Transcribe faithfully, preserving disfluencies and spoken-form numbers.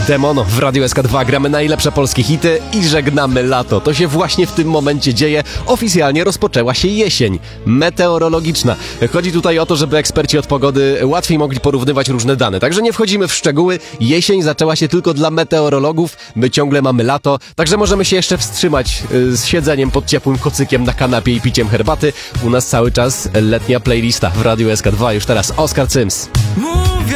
Demono w Radiu S K dwa. Gramy najlepsze polskie hity i żegnamy lato. To się właśnie w tym momencie dzieje. Oficjalnie rozpoczęła się jesień meteorologiczna. Chodzi tutaj o to, żeby eksperci od pogody łatwiej mogli porównywać różne dane. Także nie wchodzimy w szczegóły. Jesień zaczęła się tylko dla meteorologów. My ciągle mamy lato. Także możemy się jeszcze wstrzymać z siedzeniem pod ciepłym kocykiem na kanapie i piciem herbaty. U nas cały czas letnia playlista w Radiu S K dwa. Już teraz Oskar Cyms.